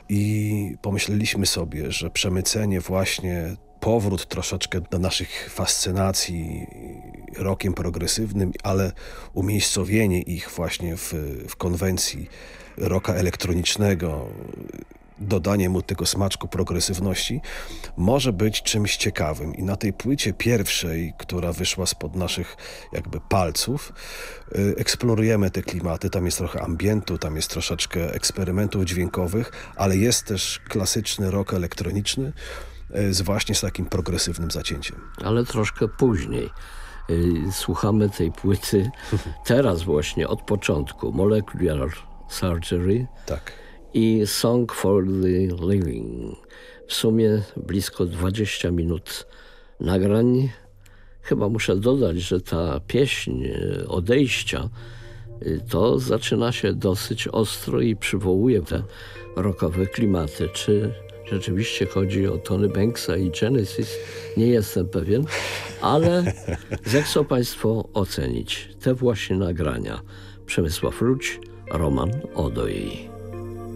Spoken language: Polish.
i pomyśleliśmy sobie, że przemycenie właśnie, powrót troszeczkę do naszych fascynacji rockiem progresywnym, ale umiejscowienie ich właśnie w konwencji rocka elektronicznego, dodanie mu tego smaczku progresywności może być czymś ciekawym. I na tej płycie pierwszej, która wyszła spod naszych jakby palców, eksplorujemy te klimaty. Tam jest trochę ambientu, tam jest troszeczkę eksperymentów dźwiękowych, ale jest też klasyczny rock elektroniczny, właśnie z takim progresywnym zacięciem. Ale troszkę później. Słuchamy tej płyty teraz właśnie, od początku. Molecular Surgery. Tak. I Song for the Living. W sumie blisko 20 minut nagrań. Chyba muszę dodać, że ta pieśń odejścia to zaczyna się dosyć ostro i przywołuje te rockowe klimaty. Czy rzeczywiście chodzi o Tony Banksa i Genesis? Nie jestem pewien, ale zechcą Państwo ocenić te właśnie nagrania. Przemysław Ruć, Roman Odoj.